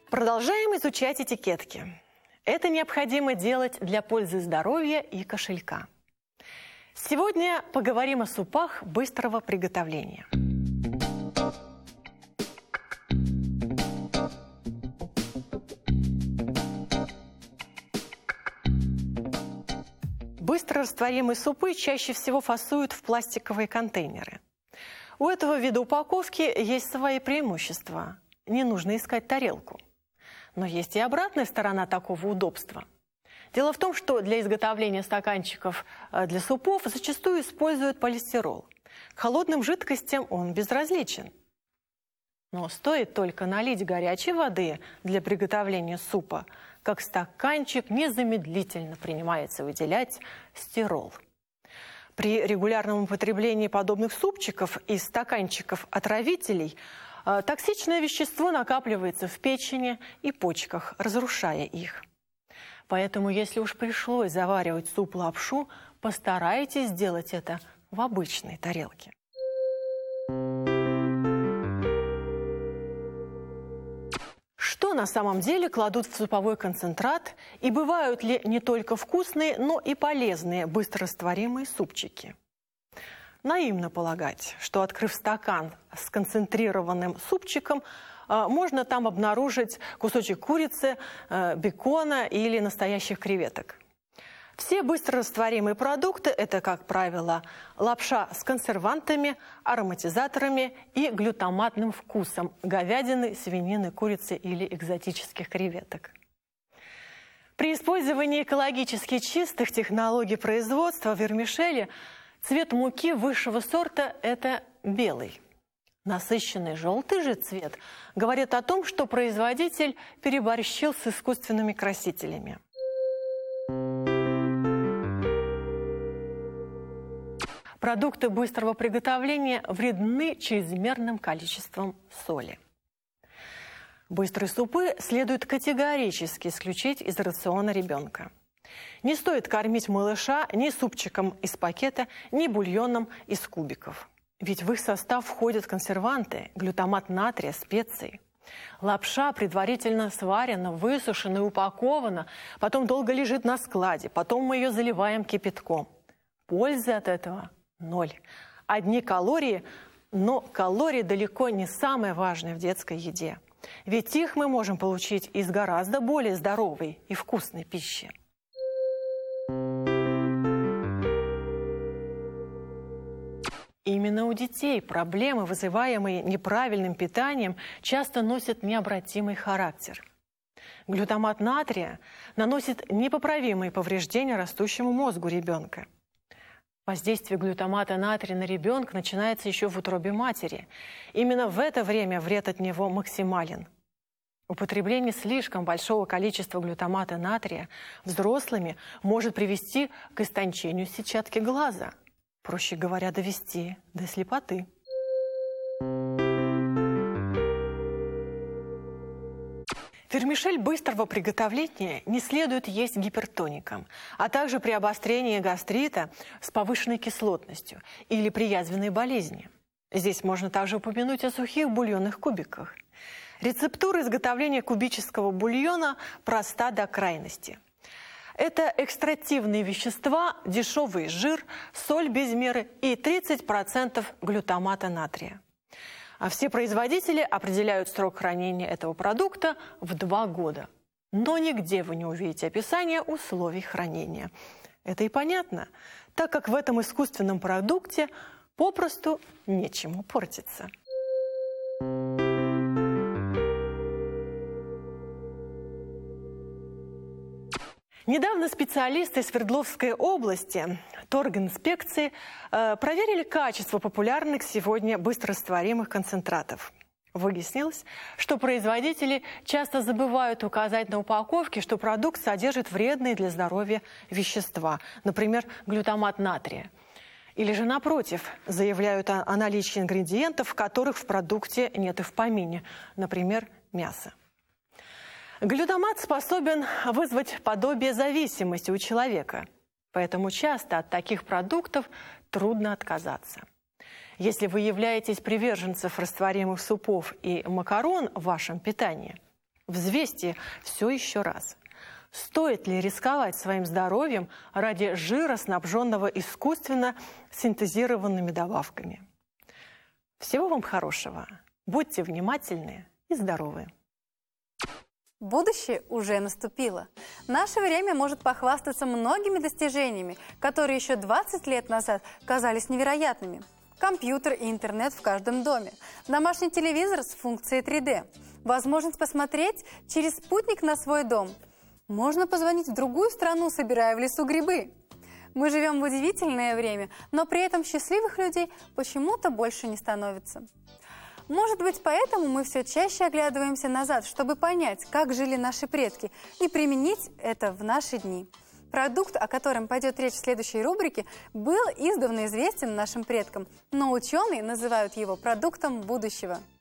Продолжаем изучать этикетки. Это необходимо делать для пользы здоровья и кошелька. Сегодня поговорим о супах быстрого приготовления. Быстрорастворимые супы чаще всего фасуют в пластиковые контейнеры. У этого вида упаковки есть свои преимущества. Не нужно искать тарелку. Но есть и обратная сторона такого удобства. Дело в том, что для изготовления стаканчиков для супов зачастую используют полистирол. К холодным жидкостям он безразличен. Но стоит только налить горячей воды для приготовления супа, как стаканчик незамедлительно принимается выделять стирол. При регулярном употреблении подобных супчиков из стаканчиков отравителей токсичное вещество накапливается в печени и почках, разрушая их. Поэтому, если уж пришлось заваривать суп-лапшу, постарайтесь сделать это в обычной тарелке. Что на самом деле кладут в суповой концентрат и бывают ли не только вкусные, но и полезные быстрорастворимые супчики? Наивно полагать, что, открыв стакан с концентрированным супчиком, можно там обнаружить кусочек курицы, бекона или настоящих креветок. Все быстрорастворимые продукты – это, как правило, лапша с консервантами, ароматизаторами и глютаматным вкусом говядины, свинины, курицы или экзотических креветок. При использовании экологически чистых технологий производства вермишели цвет муки высшего сорта – это белый. Насыщенный желтый же цвет говорит о том, что производитель переборщил с искусственными красителями. Продукты быстрого приготовления вредны чрезмерным количеством соли. Быстрые супы следует категорически исключить из рациона ребенка. Не стоит кормить малыша ни супчиком из пакета, ни бульоном из кубиков. Ведь в их состав входят консерванты, глютамат натрия, специи. Лапша предварительно сварена, высушена и упакована, потом долго лежит на складе, потом мы ее заливаем кипятком. Пользы от этого ноль. Одни калории, но калории далеко не самое важное в детской еде. Ведь их мы можем получить из гораздо более здоровой и вкусной пищи. Именно у детей проблемы, вызываемые неправильным питанием, часто носят необратимый характер. Глютамат натрия наносит непоправимые повреждения растущему мозгу ребенка. Воздействие глютамата натрия на ребенка начинается еще в утробе матери. Именно в это время вред от него максимален. Употребление слишком большого количества глютамата натрия взрослыми может привести к истончению сетчатки глаза. Проще говоря, довести до слепоты. Вермишель быстрого приготовления не следует есть гипертоникам, а также при обострении гастрита с повышенной кислотностью или при язвенной болезни. Здесь можно также упомянуть о сухих бульонных кубиках. Рецептура изготовления кубического бульона проста до крайности. Это экстративные вещества, дешевый жир, соль без меры и 30% глютамата натрия. А все производители определяют срок хранения этого продукта в 2 года. Но нигде вы не увидите описания условий хранения. Это и понятно, так как в этом искусственном продукте попросту нечему портиться. Недавно специалисты Свердловской области, торгинспекции, проверили качество популярных сегодня быстрорастворимых концентратов. Выяснилось, что производители часто забывают указать на упаковке, что продукт содержит вредные для здоровья вещества, например, глютамат натрия. Или же, напротив, заявляют о наличии ингредиентов, которых в продукте нет и в помине, например, мясо. Глютамат способен вызвать подобие зависимости у человека, поэтому часто от таких продуктов трудно отказаться. Если вы являетесь приверженцем растворимых супов и макарон в вашем питании, Взвесьте все еще раз. Стоит ли рисковать своим здоровьем ради жира, снабженного искусственно синтезированными добавками? Всего вам хорошего. Будьте внимательны и здоровы. Будущее уже наступило. Наше время может похвастаться многими достижениями, которые еще 20 лет назад казались невероятными. Компьютер и интернет в каждом доме, домашний телевизор с функцией 3D, возможность посмотреть через спутник на свой дом. Можно позвонить в другую страну, собирая в лесу грибы. Мы живем в удивительное время, но при этом счастливых людей почему-то больше не становится. Может быть, поэтому мы все чаще оглядываемся назад, чтобы понять, как жили наши предки, и применить это в наши дни. Продукт, о котором пойдет речь в следующей рубрике, был издавна известен нашим предкам, но ученые называют его продуктом будущего.